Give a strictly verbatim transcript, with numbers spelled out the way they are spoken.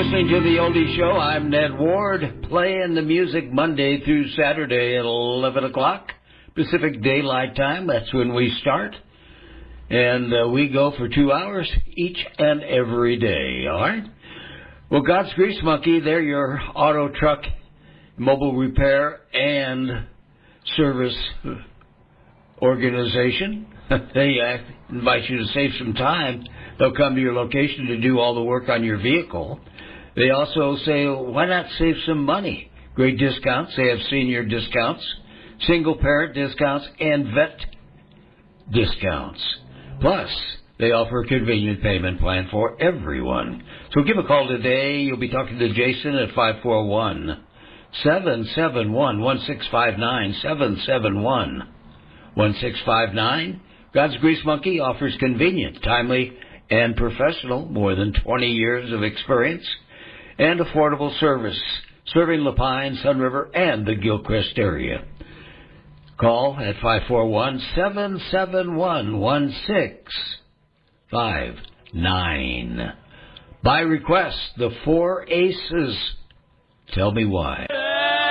listening to the Oldie Show. I'm Ned Ward, playing the music Monday through Saturday at eleven o'clock Pacific Daylight Time. That's when we start. And uh, we go for two hours each and every day, all right? Well, God's Grease Monkey, they're your auto, truck, mobile repair, and service organization. They uh, invite you to save some time. They'll come to your location to do all the work on your vehicle. They also say, why not save some money? Great discounts. They have senior discounts, single parent discounts, and vet discounts. Plus, they offer a convenient payment plan for everyone. So give a call today. You'll be talking to Jason at five four one, seven seven one, one six five nine, seven seven one, one six five nine. God's Grease Monkey offers convenient, timely, and professional, more than twenty years of experience, and affordable service, serving Lapine, Sun River, and the Gilchrist area. Call at five four one, seven seven one, one six five nine. By request, the Four Aces. Tell me why.